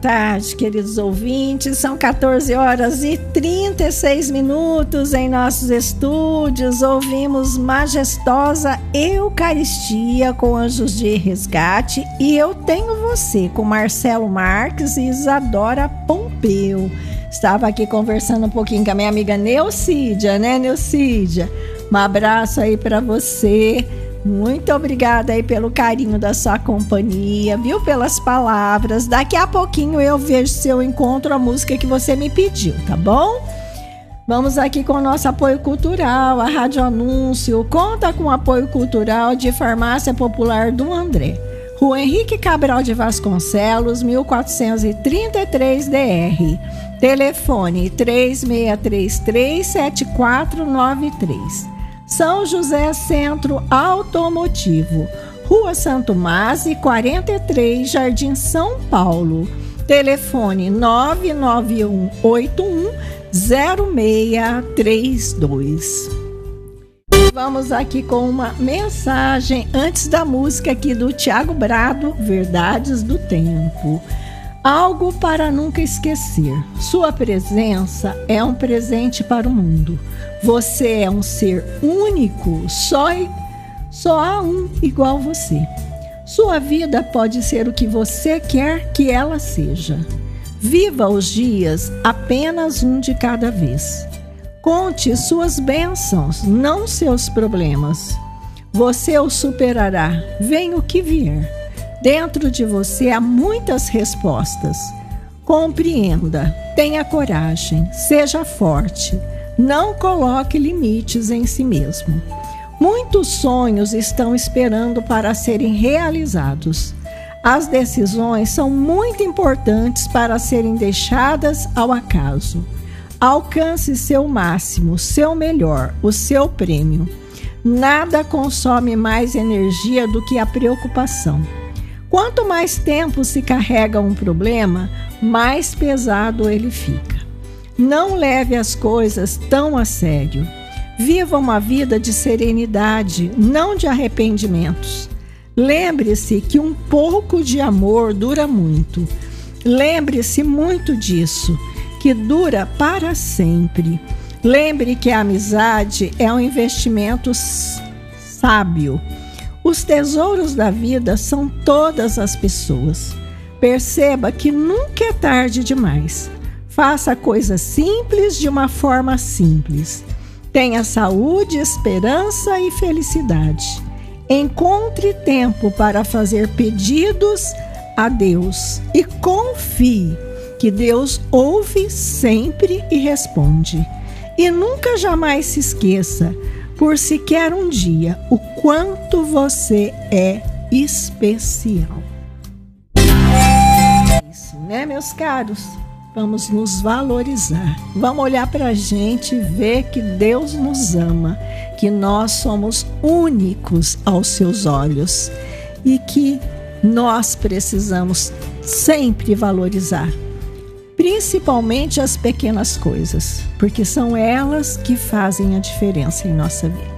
Tarde, queridos ouvintes, são 14 horas e 36 minutos em nossos estúdios. Ouvimos Majestosa Eucaristia com Anjos de Resgate e Eu Tenho Você com Marcelo Marques e Isadora Pompeu. Estava aqui conversando um pouquinho com a minha amiga Neucídia, né, Neucídia? Um abraço aí para você. Muito obrigada aí pelo carinho da sua companhia, viu? Pelas palavras. Daqui a pouquinho eu vejo se eu encontro a música que você me pediu, tá bom? Vamos aqui com o nosso apoio cultural, a Rádio Anúncio. Conta com o apoio cultural de Farmácia Popular do André. Rua Henrique Cabral de Vasconcelos, 1433 DR. Telefone 3633-7493. São José Centro Automotivo, Rua Santo Mase, 43, Jardim São Paulo. Telefone 991810632. Vamos aqui com uma mensagem antes da música aqui do Tiago Brado, Verdades do Tempo. Algo para nunca esquecer. Sua presença é um presente para o mundo. Você é um ser único, só há um igual você. Sua vida pode ser o que você quer que ela seja. Viva os dias apenas um de cada vez. Conte suas bênçãos, não seus problemas. Você os superará, venha o que vier. Dentro de você há muitas respostas. Compreenda, tenha coragem, seja forte. Não coloque limites em si mesmo. Muitos sonhos estão esperando para serem realizados. As decisões são muito importantes para serem deixadas ao acaso. Alcance seu máximo, seu melhor, o seu prêmio. Nada consome mais energia do que a preocupação. Quanto mais tempo se carrega um problema, mais pesado ele fica. Não leve as coisas tão a sério. Viva uma vida de serenidade, não de arrependimentos. Lembre-se que um pouco de amor dura muito. Lembre-se muito disso, que dura para sempre. Lembre que a amizade é um investimento sábio. Os tesouros da vida são todas as pessoas. Perceba que nunca é tarde demais. Faça coisas simples de uma forma simples. Tenha saúde, esperança e felicidade. Encontre tempo para fazer pedidos a Deus e confie que Deus ouve sempre e responde. E nunca jamais se esqueça, por sequer um dia, o quanto você é especial. Isso, né, meus caros? Vamos nos valorizar. Vamos olhar para a gente e ver que Deus nos ama, que nós somos únicos aos seus olhos e que nós precisamos sempre valorizar, principalmente as pequenas coisas, porque são elas que fazem a diferença em nossa vida.